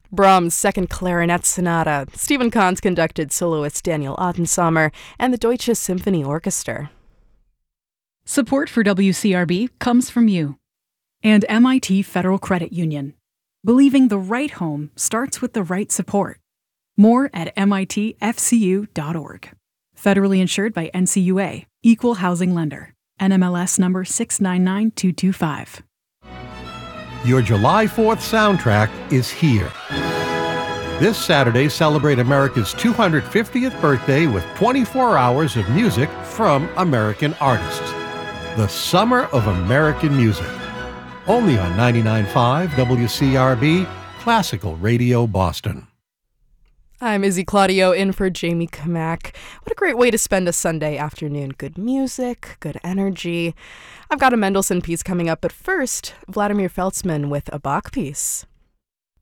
Brahms' Second Clarinet Sonata. Stephen Kahns conducted soloist Daniel Ottensamer and the Deutsche Symphony Orchestra. Support for WCRB comes from you and MIT Federal Credit Union. Believing the right home starts with the right support. More at mitfcu.org. Federally insured by NCUA, Equal Housing Lender. NMLS number 699225. Your July 4th soundtrack is here. This Saturday, celebrate America's 250th birthday with 24 hours of music from American artists. The Summer of American Music. Only on 99.5 WCRB, Classical Radio Boston. I'm Izzy Claudio in for Jamie Kamak. What a great way to spend a Sunday afternoon. Good music, good energy. I've got a Mendelssohn piece coming up, but first, Vladimir Feltzman with a Bach piece.